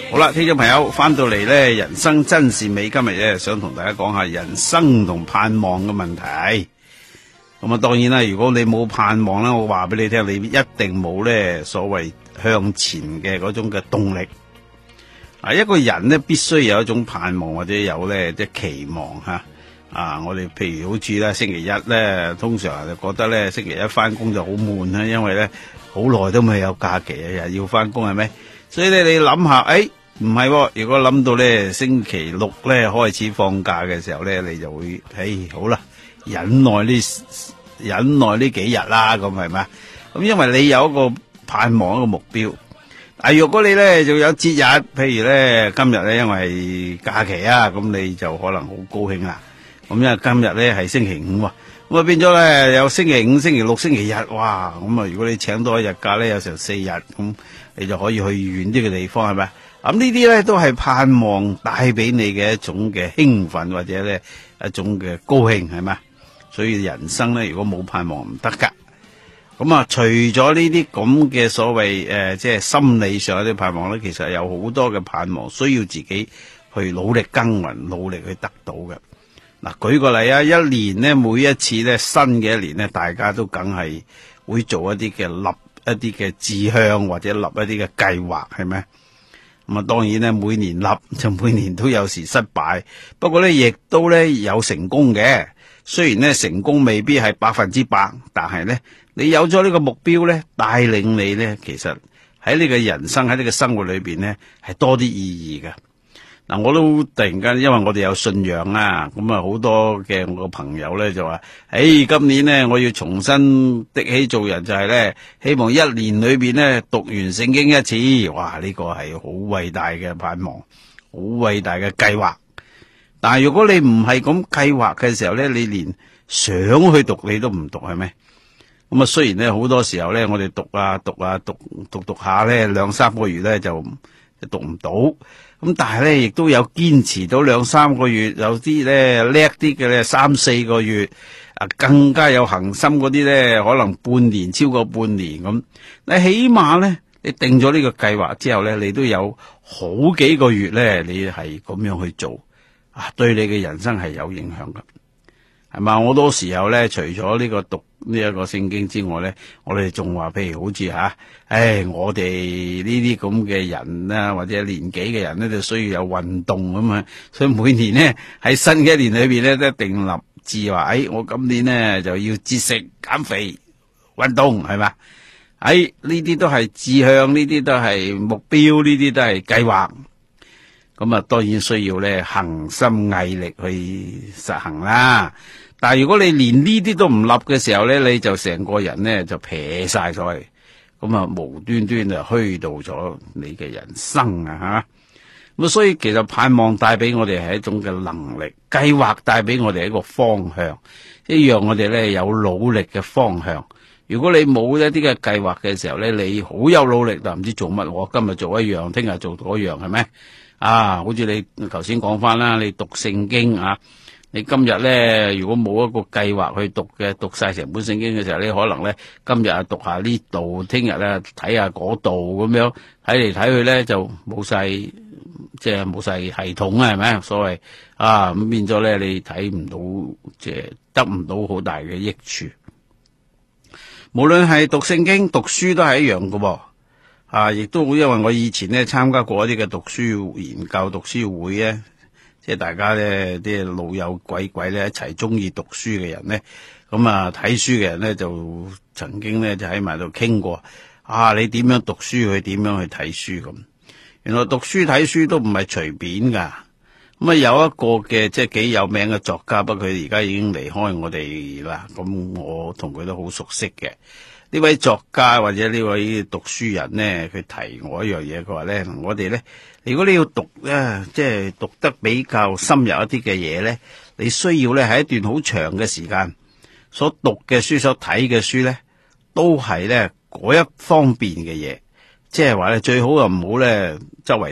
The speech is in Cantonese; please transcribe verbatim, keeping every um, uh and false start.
好啦，聽眾朋友翻到嚟咧，人生真善美，今日咧想同大家講下人生同盼望嘅問題。咁啊，當然啦，如果你冇盼望咧，我話俾你聽，你一定冇咧所謂向前嘅嗰種嘅動力。啊，一個人咧必須有一種盼望或者有咧即係期望吓。啊，我哋譬如好似咧星期一咧，通常就覺得咧星期一翻工就好悶啦，因為咧好耐都未有假期啊，又要翻工係咪？所以咧你諗下，誒唔係，如果諗到咧星期六咧開始放假嘅時候咧，你就會誒好啦，忍耐呢忍耐呢幾日啦，咁係咪？咁因為你有一個盼望一個目標。啊！如果你咧就有節日，譬如咧今日咧因為係假期啊，咁你就可能好高興啦。咁因為今日咧係星期五，咁啊變咗咧有星期五、星期六、星期日，哇！咁啊如果你請多一日假咧，有成四日，咁你就可以去遠啲嘅地方，係咪？咁呢啲咧都係盼望帶俾你嘅一種嘅興奮，或者咧一種嘅高興，係咪？所以人生咧如果冇盼望唔得噶。咁啊，除咗呢啲咁嘅所謂誒、呃，即係心理上有啲盼望咧，其實有好多嘅盼望需要自己去努力耕耘、努力去得到嘅。嗱，舉個例啊，一年咧，每一次咧，新嘅一年咧，大家都梗係會做一啲嘅立一啲嘅志向，或者立一啲嘅計劃，係咪？咁啊，當然咧，每年立就每年都有時失敗，不過咧，亦都咧有成功嘅。雖然咧成功未必係百分之百，但係咧你有咗呢個目標咧，帶領你咧，其實喺你嘅人生喺你嘅生活裏邊咧，係多啲意義嘅。嗱，我都突然間，因為我哋有信仰啊，咁啊好多嘅我個朋友咧就話，誒，今年咧我要重新的起做人，就係咧希望一年裏邊咧讀完聖經一次。哇，呢個係好偉大嘅盼望，好偉大嘅計劃。但係如果你唔係咁計劃嘅時候咧，你連想去讀你都唔讀，係咪？咁啊，雖然咧好多時候咧，我哋讀啊讀啊讀讀讀下咧，兩三個月咧就讀唔到。咁但係咧，亦都有堅持到兩三個月，有啲咧叻啲嘅咧三四個月，啊更加有恒心嗰啲咧，可能半年超過半年咁。你起碼咧，你定咗呢個計劃之後咧，你都有好幾個月咧，你係咁樣去做。啊，對你嘅人生係有影響噶，係嘛？好多時候咧，除咗呢個讀呢一個聖經之外咧，我哋仲話，譬如好似吓，唉，我哋呢啲咁嘅人啦，或者年紀嘅人咧，就需要有運動咁啊。所以每年咧喺新嘅一年裏邊咧，都一定立志話，誒，我今年咧就要節食、減肥、運動，係嘛？誒，呢啲都係志向，呢啲都係目標，呢啲都係計劃。咁啊，當然需要咧恒心毅力去實行啦。但係如果你連呢啲都唔立嘅時候咧，你就成個人咧就撇晒咗去，咁啊無端端就虛度咗你嘅人生啊吓。咁啊，所以其實盼望帶俾我哋係一種嘅能力，計劃帶俾我哋一個方向，一樣我哋咧有努力嘅方向。如果你冇一啲嘅計劃嘅時候咧，你好有努力但唔知做乜，我今日做一樣，聽日做嗰樣，係咪？啊，好似你頭先講翻啦，你讀聖經啊，你今日咧如果冇一個計劃去讀嘅，讀晒成本聖經嘅時候，你可能咧今日啊讀下呢度，聽日咧睇下嗰度咁樣，睇嚟睇去咧就冇晒，即係冇晒系統啊，係咪？所謂啊，咁變咗咧你睇唔到，即係得唔到好大嘅益處。無論係讀聖經、讀書都係一樣噶噃。啊，亦都因為我以前咧參加過一啲嘅讀書研究、讀書會咧，即係大家咧啲老友鬼鬼咧一齊中意讀書嘅人咧，咁啊睇書嘅人咧就曾經咧就喺埋度傾過，啊你點樣讀書去點樣去睇書咁。原來讀書睇書都唔係隨便噶。咁啊有一個嘅即係幾有名嘅作家，不過佢而家已經離開我哋啦。咁我同佢都好熟悉嘅。呢位作家或者呢位讀書人呢，佢提我一樣嘢，佢話咧，我哋咧，如果你要讀咧，即係讀得比較深入一啲嘅嘢咧，你需要咧喺一段好長嘅時間所讀嘅書、所睇嘅書咧，都係咧嗰一方面嘅嘢，即係話咧最好又唔好咧周圍